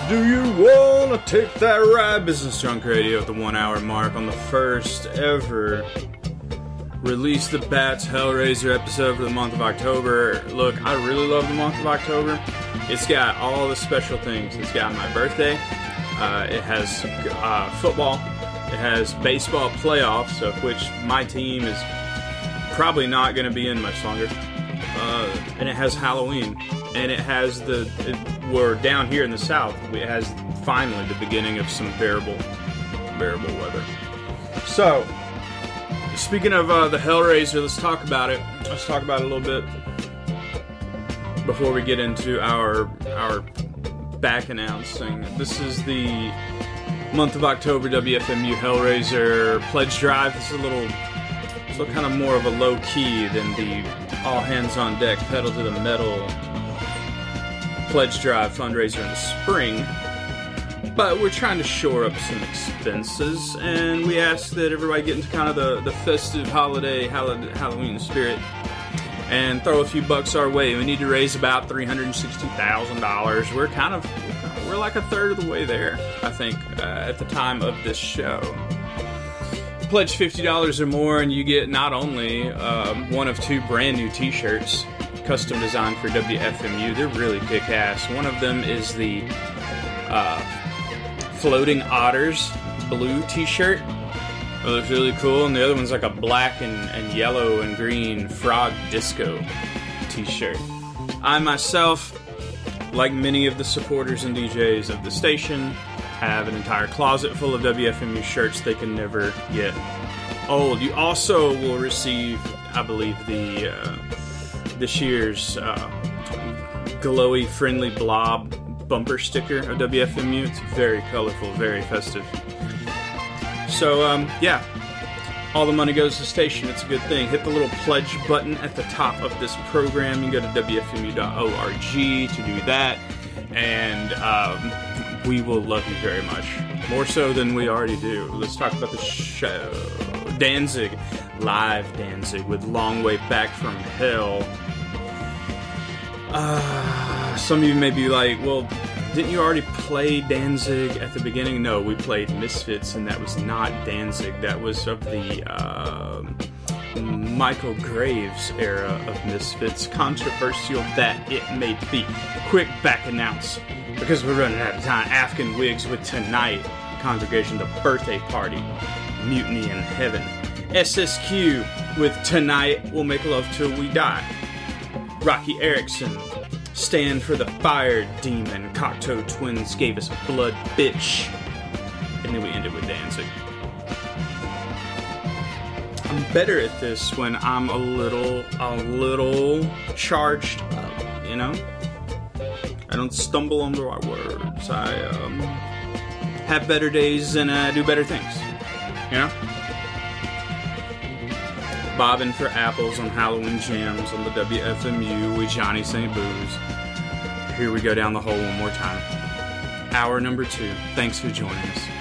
Do you wanna take that ride? Business Junk Radio at the 1 hour mark on the first ever Release the Bats Hellraiser episode for the month of October. Look, I really love the month of October. It's got all the special things. It's got my birthday. It has football. It has baseball playoffs, of which my team is probably not going to be in much longer. And it has Halloween. And it has we're down here in the South. It has finally the beginning of some bearable weather. So, speaking of the Hellraiser, let's talk about it. Let's talk about it a little bit before we get into our back announcing. This is the month of October WFMU Hellraiser pledge drive. This is a little kind of more of a low key than the all hands on deck, pedal to the metal pledge drive fundraiser in the spring. But we're trying to shore up some expenses, and we ask that everybody get into kind of the festive holiday Halloween spirit and throw a few bucks our way. We need to raise about $360,000. We're like a third of the way there, I think, at the time of this show. Pledge $50 or more, and you get not only one of two brand new t-shirts, custom designed for WFMU. They're really kick-ass. One of them is the Floating Otters blue t-shirt. It looks really cool. And the other one's like a black and yellow and green frog disco t-shirt. I myself, like many of the supporters and DJs of the station, have an entire closet full of WFMU shirts. They can never get old. You also will receive, I believe, this year's glowy friendly blob bumper sticker of WFMU. It's very colorful, very festive. So, yeah. All the money goes to the station. It's a good thing. Hit the little pledge button at the top of this program. You can go to WFMU.org to do that. And we will love you very much. More so than we already do. Let's talk about the show. Danzig. Live Danzig with Long Way Back from Hell. Some of you may be like, well, didn't you already play Danzig at the beginning? No, we played Misfits, and that was not Danzig. That was of the Michael Graves era of Misfits. Controversial that it may be. Quick back announce, because we're running out of time. Afghan Wigs with Tonight. Congregation, The Birthday Party. Mutiny in Heaven. SSQ with Tonight, We'll Make Love Till We Die. Rocky Erickson, Stand for the Fire Demon. Cocteau Twins gave us Blood Bitch. And then we ended with Danzig. I'm better at this when I'm a little charged up, you know? I don't stumble on the right words. I have better days and I do better things, you know? Bobbing for apples on Halloween jams on the WFMU with Johnny St. Booze. Here we go down the hole one more time. Hour number 2. Thanks for joining us.